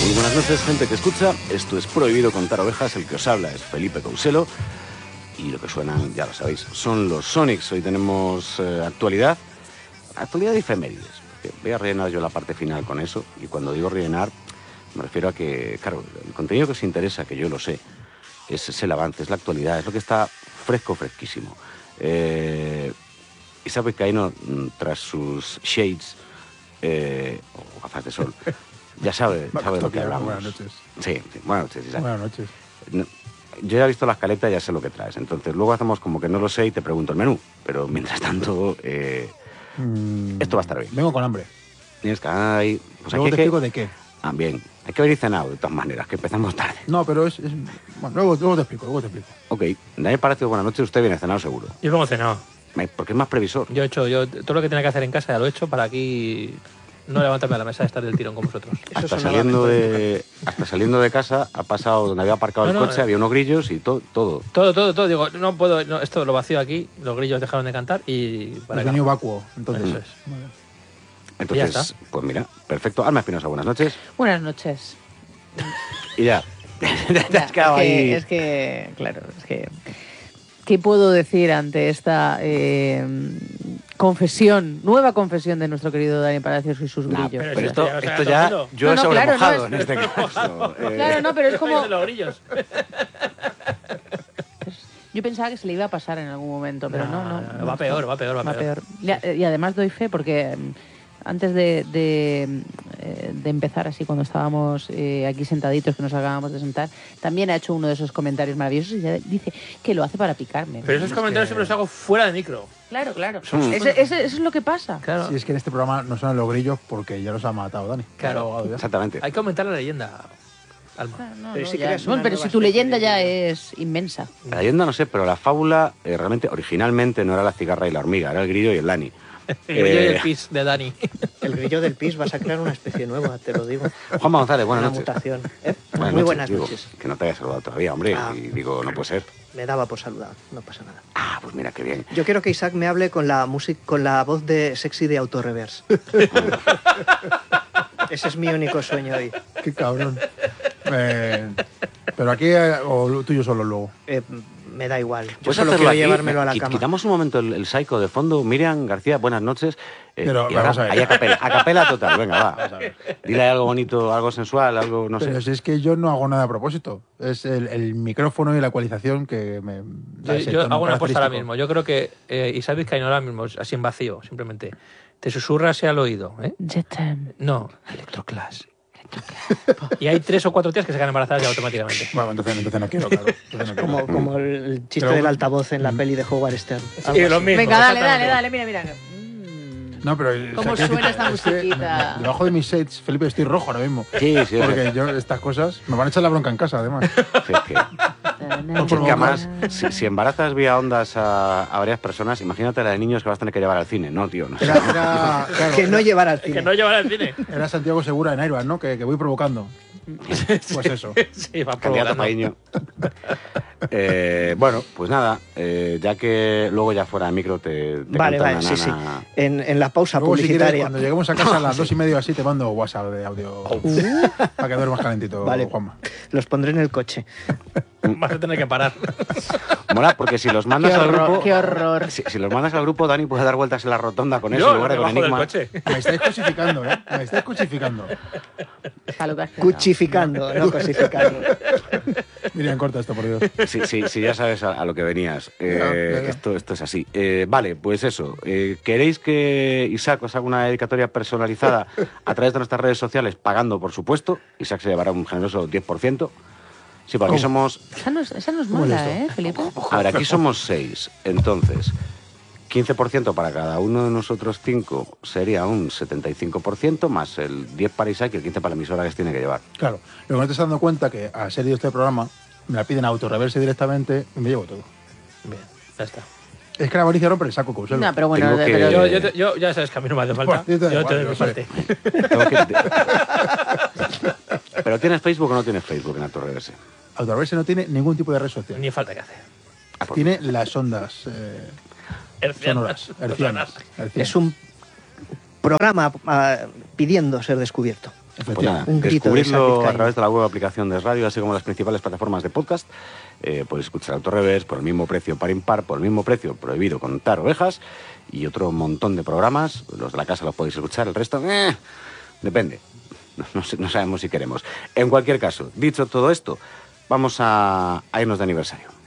Muy buenas noches, gente que escucha. Esto es Prohibido Contar Ovejas. El que os habla es Felipe Couselo. Y lo que suenan, ya lo sabéis, son los Sonics. Hoy tenemos actualidad y efemérides. Voy a rellenar yo la parte final con eso. Y cuando digo rellenar, me refiero a que, claro, el contenido que os interesa, que yo lo sé, es el avance, es la actualidad, es lo que está fresquísimo. Isaac Vizcaíno, tras sus shades o gafas de sol, ya sabe de lo que hablamos. Buenas noches. Sí, buenas noches, Isaac. Buenas noches. Yo ya he visto la escaleta y ya sé lo que traes. Entonces luego hacemos como que no lo sé y te pregunto el menú. Pero mientras tanto, esto va a estar bien. Vengo con hambre. Tienes que... Ay, pues luego aquí te explico de qué. Ah, bien. Hay que venir cenado, de todas maneras, que empezamos tarde. No, pero es... Bueno, luego te explico. Ok. Daniel Palacio, buenas noches. Usted viene cenado seguro. Yo vengo cenado. Porque es más previsor. Yo todo lo que tenía que hacer en casa ya lo he hecho para aquí no levantarme a la mesa de estar del tirón con vosotros. Hasta saliendo de casa ha pasado donde había aparcado el coche, había unos grillos y todo. Todo. Digo, no puedo, esto lo vacío aquí, los grillos dejaron de cantar y... Has venido vacuo, entonces. Eso es. Vale. Entonces, pues mira, perfecto. Alma Espinosa, buenas noches. Buenas noches. Y ya. Te has quedado ahí. Es que, claro, ¿qué puedo decir ante esta nueva confesión de nuestro querido Dani Palacios y sus grillos? Pero esto ya yo he sobremojado en este caso. Claro, no, pero es como... los grillos. Yo pensaba que se le iba a pasar en algún momento, pero no. Va peor. Y además doy fe porque antes de empezar, así cuando estábamos aquí sentaditos, que nos acabamos de sentar, también ha hecho uno de esos comentarios maravillosos y ya dice que lo hace para picarme. Pero esos comentarios siempre los hago fuera de micro. Claro. Eso es lo que pasa. Claro. Sí, es que en este programa no suenan los grillos porque ya los ha matado Dani. Claro, exactamente. Hay que aumentar la leyenda, Alma. Pero si tu leyenda ya es inmensa. La leyenda no sé, pero la fábula realmente, originalmente, no era la cigarra y la hormiga, era el grillo y el Dani. El grillo y el pis de Dani. El grillo del pis, vas a crear una especie nueva, te lo digo. Juanma González, buenas una noches. Mutación. Muy buenas noches. Que no te haya saludado todavía, hombre. Y digo, no puede ser. Me daba por saludar, no pasa nada. Ah, pues mira, qué bien. Yo quiero que Isaac me hable con la voz de sexy de Autoreverse. Ese es mi único sueño hoy. Qué cabrón. Pero aquí, o tuyo solo luego. Me da igual. Yo Pues solo quiero llevármelo a la cama. Quitamos un momento el psycho de fondo. Miriam García, buenas noches. Pero y vamos ahora, a ver. a capela total, venga, va. Dile algo bonito, algo sensual, algo, no sé. Pero si es que yo no hago nada a propósito. Es el micrófono y la ecualización que me... Yo hago una cosa ahora mismo. Yo creo que Isaac Vizcaíno ahora mismo, así en vacío, simplemente, te susurras al oído. No, Electroclash. Y hay 3 o 4 tías que se quedan embarazadas ya automáticamente. Bueno, entonces no quiero, claro. Como el chiste del altavoz en la peli de Howard Stern. Sí, lo mismo. Venga, dale, mira. No, pero... ¿Cómo suena esta musiquita? Debajo de mis shades, Felipe, estoy rojo ahora mismo. Sí. Porque yo, estas cosas... Me van a echar la bronca en casa, además. Sí, porque además, si embarazas vía ondas a varias personas, imagínate la de niños que vas a tener que llevar al cine. No, tío, no. Claro, que no llevar al cine. Que no llevar al cine. Era Santiago Segura en Airbag, ¿no? Que voy provocando. Pues eso. Sí, va Candidato provocando. Bueno, pues nada, ya que luego ya fuera de micro te Vale, canta una sí. nana. En la pausa Luego, si quieres, publicitaria. cuando lleguemos a casa a las 2:30 así, te mando WhatsApp de audio. Para que duermas calentito, Vale. Juanma. Los pondré en el coche. Vas a tener que parar. Mola, porque si los mandas al grupo... ¡Qué horror! Si los mandas al grupo, Dani puede dar vueltas en la rotonda con eso en lugar de con debajo del Enigma. coche. Me estáis cosificando, ¿eh? Me estáis cosificando. Cuchificando, no cosificando. Miriam, corta esto, por Dios. Sí, ya sabes a lo que venías. Ya. Esto es así. Vale, pues eso. ¿Queréis que Isaac os haga una dedicatoria personalizada a través de nuestras redes sociales, pagando, por supuesto? Isaac se llevará un generoso 10%. Sí, porque aquí somos... Esa nos mola, Felipe. A ver, aquí somos 6. Entonces, 15% para cada uno de nosotros 5 sería un 75%, más el 10 para Isaac y el 15 para la emisora que se tiene que llevar. Claro. Lo que no te estás dando cuenta que al ser de este programa, me la piden autorreverse directamente y me llevo todo. Bien, ya está. Es que la avaricia rompe el saco, Couselo. No, pero bueno, Tengo que- pero Yo ya sabes que a mí no me hace falta. Bueno, Yo te doy igual, mi parte. ¿Pero tienes Facebook o no tienes Facebook en Autorreverse? Autorreverse no tiene ningún tipo de red social. Ni falta que hacer. Tiene las ondas sonoras, hercianas. Es un programa pidiendo ser descubierto. Pues nada, descubrirlo a través de la web aplicación de radio, así como las principales plataformas de podcast. Podéis escuchar Autorevers por el mismo precio par impar, por el mismo precio prohibido contar ovejas y otro montón de programas. Los de la casa los podéis escuchar, el resto, depende. No sabemos si queremos. En cualquier caso, dicho todo esto, vamos a irnos de aniversario.